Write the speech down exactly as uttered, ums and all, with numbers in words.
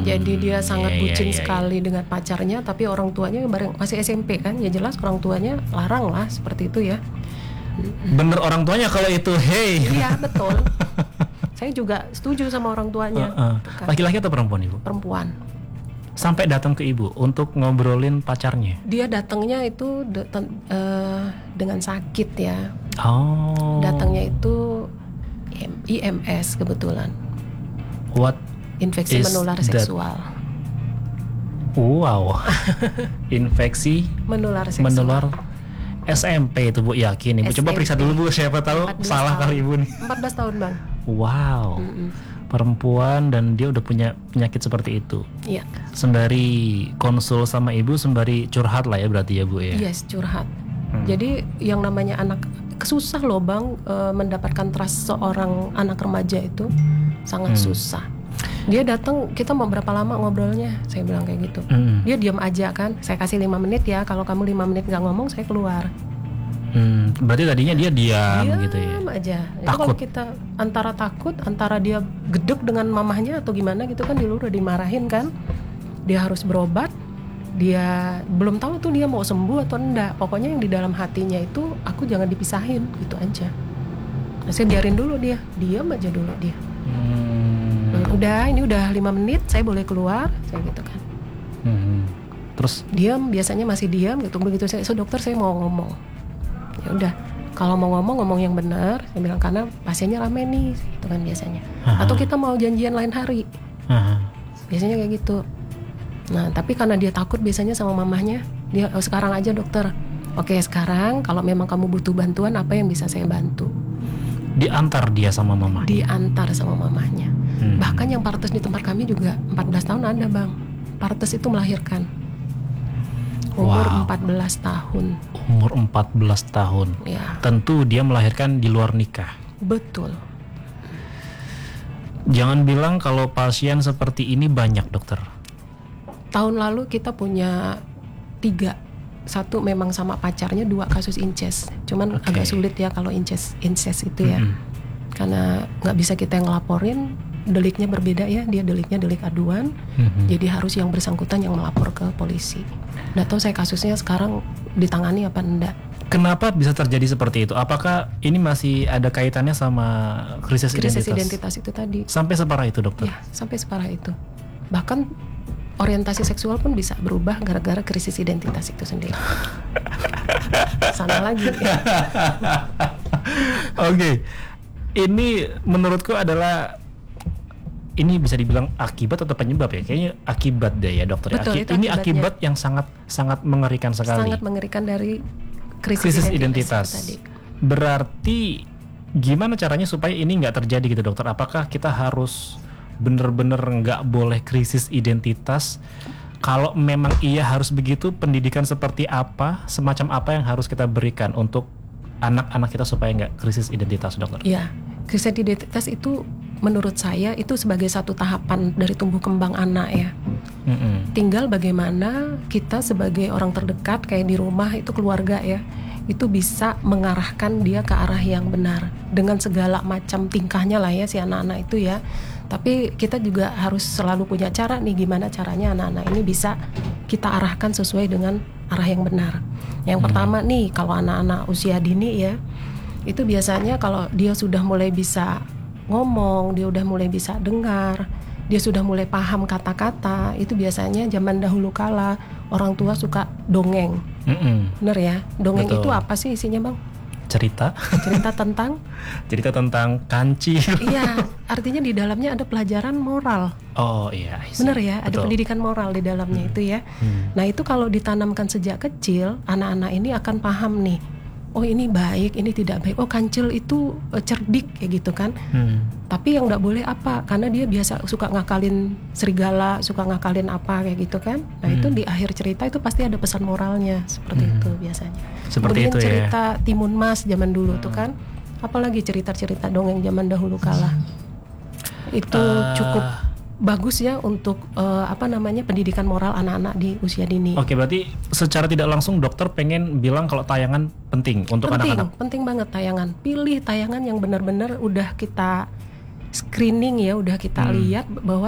Jadi dia sangat iya, bucin iya, iya, sekali dengan pacarnya, tapi orang tuanya bareng masih S M P kan, ya jelas orang tuanya larang lah seperti itu ya. Bener orang tuanya kalau itu, hey. Iya betul. Saya juga setuju sama orang tuanya. Uh, uh. Kan. Laki-laki atau perempuan ibu? Perempuan. Sampai datang ke ibu untuk ngobrolin pacarnya. Dia datangnya itu de- ten- uh, dengan sakit ya. Oh. Datangnya itu I M S kebetulan. What? Infeksi Is menular that? seksual. Wow. Infeksi menular seksual. menular S M P itu Bu, yakin Ibu. Coba S M P. periksa dulu Bu, siapa tahu salah tahun. kali Ibu nih. empat belas tahun Bang. Wow. Mm-mm. Perempuan dan dia udah punya penyakit seperti itu. Iya. Sembari konsul sama Ibu, sembari curhat lah ya berarti ya Bu ya. Yes, curhat. Hmm. Jadi yang namanya anak, susah loh Bang e, mendapatkan trust seorang anak remaja itu sangat Hmm. susah. Dia datang, kita mau berapa lama ngobrolnya? Saya bilang kayak gitu. Hmm. Dia diam aja kan. Saya kasih lima menit ya. Kalau kamu lima menit nggak ngomong, saya keluar. Hmm, berarti tadinya dia diam Diam gitu ya. aja. Itu Takut. kalau kita antara takut, antara dia gedek dengan mamahnya atau gimana gitu kan, dulu udah dimarahin kan. Dia harus berobat. Dia belum tahu tuh dia mau sembuh atau enggak. Pokoknya yang di dalam hatinya itu aku jangan dipisahin, gitu aja. Nah, saya biarin dulu dia, diam aja dulu dia. Hmm. Hmm, udah, ini udah lima menit, saya boleh keluar, saya gitu kan. Hmm. Terus Diam, biasanya masih diam gitu. Begitu saya, so dokter saya mau ngomong. Ya udah, kalau mau ngomong ngomong yang benar. Saya bilang karena pasiennya rame nih, gitu kan biasanya. Aha. Atau kita mau janjian lain hari. Aha. Biasanya kayak gitu. Nah, tapi karena dia takut biasanya sama mamahnya, dia oh, sekarang aja dokter. Oke, sekarang kalau memang kamu butuh bantuan, apa yang bisa saya bantu? diantar dia sama mama. Diantar sama mamahnya. Hmm. Bahkan yang partes di tempat kami juga empat belas tahun ada Bang. Partes itu melahirkan. Umur Wow. empat belas tahun. Umur empat belas tahun. Ya, Tentu dia melahirkan di luar nikah. betul. Jangan bilang kalau pasien seperti ini banyak dokter. Tahun lalu kita punya tiga. Satu memang sama pacarnya, dua kasus incest. Cuman Oke. agak sulit ya kalau incest, incest itu ya. Mm-mm. Karena nggak bisa kita yang ngelaporin, deliknya berbeda ya. Dia deliknya delik aduan. Mhm. Jadi harus yang bersangkutan yang melapor ke polisi. Nggak tahu saya kasusnya sekarang ditangani apa enggak. Kenapa bisa terjadi seperti itu? Apakah ini masih ada kaitannya sama krisis, Krisis identitas? identitas itu tadi. Sampai separah itu dokter? Ya, sampai separah itu. Bahkan orientasi seksual pun bisa berubah gara-gara krisis identitas itu sendiri. Sana lagi. Oke, ini menurutku adalah ini bisa dibilang akibat atau penyebab ya? Kayaknya akibat deh ya dokter. Betul, Aki- itu ini akibatnya. akibat yang sangat sangat mengerikan sekali. Sangat mengerikan dari krisis, Krisis identitas, identitas. itu tadi. Berarti gimana caranya supaya ini nggak terjadi gitu dokter? Apakah kita harus bener-bener nggak boleh krisis identitas? Kalau memang iya harus begitu, pendidikan seperti apa, semacam apa yang harus kita berikan untuk anak-anak kita supaya nggak krisis identitas dokter? Ya, krisis identitas itu menurut saya itu sebagai satu tahapan dari tumbuh kembang anak ya. Mm-mm. Tinggal bagaimana kita sebagai orang terdekat kayak di rumah itu keluarga ya, itu bisa mengarahkan dia ke arah yang benar dengan segala macam tingkahnya lah ya si anak-anak itu ya. Tapi kita juga harus selalu punya cara nih gimana caranya anak-anak ini bisa kita arahkan sesuai dengan arah yang benar. Yang Hmm. pertama nih kalau anak-anak usia dini ya, itu biasanya kalau dia sudah mulai bisa ngomong, dia udah mulai bisa dengar, dia sudah mulai paham kata-kata, itu biasanya zaman dahulu kala orang tua suka dongeng. Mm-mm. Bener ya? Dongeng Betul. itu apa sih isinya Bang? Cerita, Cerita tentang cerita tentang kancil. iya, artinya di dalamnya ada pelajaran moral. Oh iya, I see. Bener ya? Ada Betul. pendidikan moral di dalamnya itu ya. Hmm. Nah itu kalau ditanamkan sejak kecil, anak-anak ini akan paham nih. Oh ini baik, ini tidak baik. Oh kancil itu eh, cerdik kayak gitu kan. Hmm. Tapi yang nggak boleh apa? Karena dia biasa suka ngakalin serigala, suka ngakalin apa kayak gitu kan. Nah Hmm. itu di akhir cerita itu pasti ada pesan moralnya seperti Hmm. itu biasanya. Seperti Kemudian itu ya. cerita Timun Mas zaman dulu tuh kan. Apalagi cerita-cerita dongeng zaman dahulu kala. Itu Eh, cukup bagus ya untuk eh, apa namanya pendidikan moral anak-anak di usia dini. Oke, berarti secara tidak langsung dokter pengen bilang kalau tayangan penting untuk penting, anak-anak. penting banget tayangan. Pilih tayangan yang benar-benar udah kita screening ya, udah kita Hmm. lihat bahwa